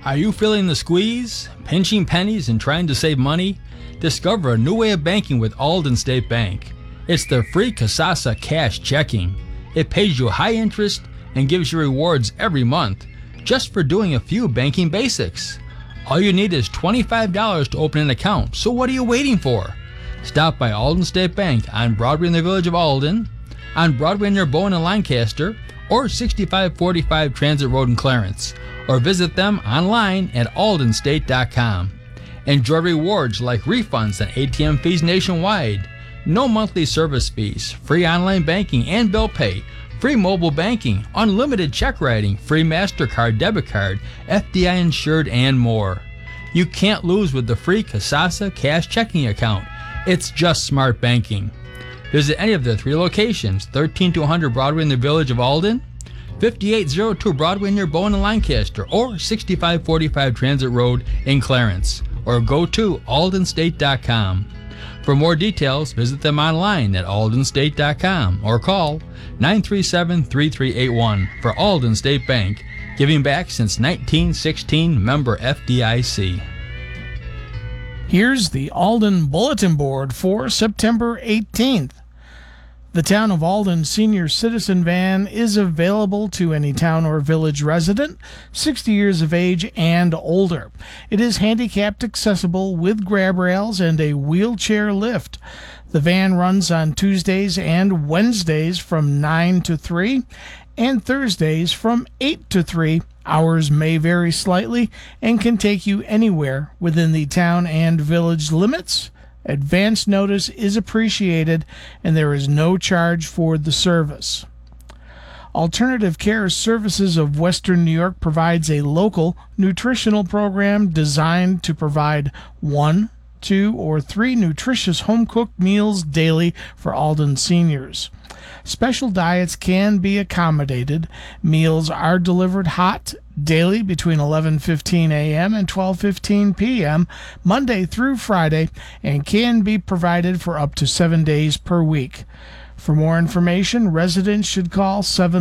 Are you feeling the squeeze? Pinching pennies and trying to save money? Discover a new way of banking with Alden State Bank. It's the free Kasasa Cash Checking. It pays you high interest and gives you rewards every month just for doing a few banking basics. All you need is $25 to open an account, so what are you waiting for? Stop by Alden State Bank on Broadway in the village of Alden, on Broadway near Bowen and Lancaster, or 6545 Transit Road in Clarence, or visit them online at aldenstate.com. Enjoy rewards like refunds and ATM fees nationwide, no monthly service fees, free online banking and bill pay, free mobile banking, unlimited check writing, free MasterCard, debit card, FDI insured, and more. You can't lose with the free Kasasa Cash Checking account. It's just smart banking. Visit any of the 3 locations, 13200 Broadway in the village of Alden, 5802 Broadway near Bowen and Lancaster, or 6545 Transit Road in Clarence, or go to aldenstate.com. For more details, visit them online at aldenstate.com or call 937-3381 for Alden State Bank, giving back since 1916, member FDIC. Here's the Alden Bulletin Board for September 18th. The Town of Alden Senior Citizen Van is available to any town or village resident 60 years of age and older. It is handicapped accessible with grab rails and a wheelchair lift. The van runs on Tuesdays and Wednesdays from 9 to 3 and Thursdays from 8 to 3. Hours may vary slightly and can take you anywhere within the town and village limits. Advance notice is appreciated, and there is no charge for the service. Alternative Care Services of Western New York provides a local nutritional program designed to provide 1, 2, or 3 nutritious home-cooked meals daily for Alden seniors. Special diets can be accommodated. Meals are delivered hot daily between 11:15 a.m. and 12:15 p.m. Monday through Friday, and can be provided for up to 7 days per week. For more information, residents should call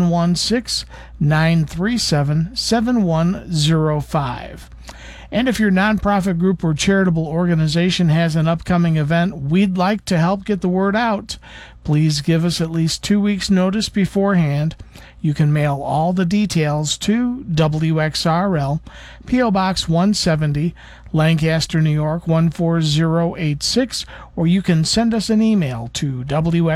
716-937-7105. And if your nonprofit group or charitable organization has an upcoming event we'd like to help get the word out, please give us at least 2 weeks' notice beforehand. You can mail all the details to WXRL, P.O. Box 170, Lancaster, New York 14086, or you can send us an email to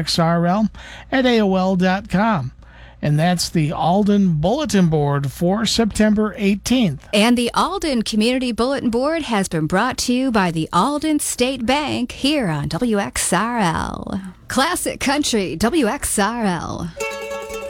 WXRL@AOL.com. And that's the Alden Bulletin Board for September 18th. And the Alden Community Bulletin Board has been brought to you by the Alden State Bank here on WXRL. Classic Country, WXRL.